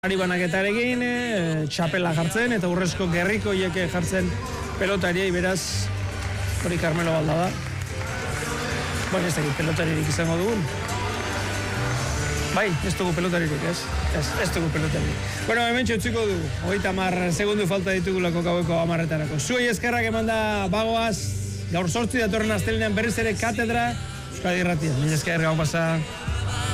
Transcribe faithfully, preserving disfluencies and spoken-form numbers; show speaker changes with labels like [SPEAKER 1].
[SPEAKER 1] Ari banaketarekin, e, txapela jartzen eta urrezko gerriko hieke jartzen pelotariei, beraz, hori Carmelo Balda da. Bueno, ez dakit pelotaririk izango dugun. Bai, ez dugu pelotaririk, ez? Ez, ez dugu pelotaririk. Bueno, hemen txutziko dugu. Hogeita hamar segundu falta ditugulako gaueko hamarretarako. Zuei eskerrak eman da bagoaz, gaur sortzi datorren astelenean berriz ere katedra, Euskadi Irratia. Mila esker, gau pasa.